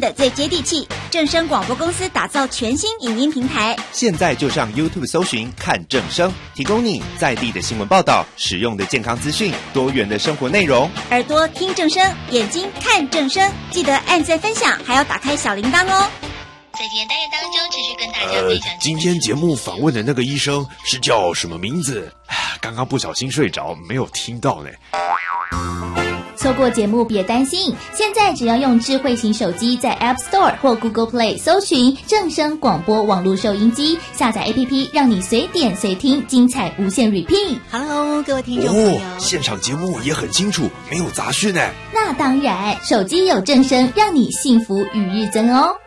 的最接地气。正声广播公司打造全新影音平台， 现在就上 YouTube 搜寻看正声，提供你在地的新闻报道、实用的健康资讯、多元的生活内容。 耳朵听正声，眼睛看正声，记得按赞分享，还要打开小铃铛哦。 在今天单元当中，持续跟大家分享。 今天节目访问的那个医生是叫什么名字？刚刚不小心睡着，没有听到呢。 错过节目别担心，现在只要用智慧型手机在 App Store 或 Google Play 搜寻正声广播网络收音机，下载 APP， 让你随点随听，精彩无限 repeat。 Hello， 各位听众朋友， 现场节目也很清楚，没有杂讯呢。 那当然，手机有正声，让你幸福与日增哦。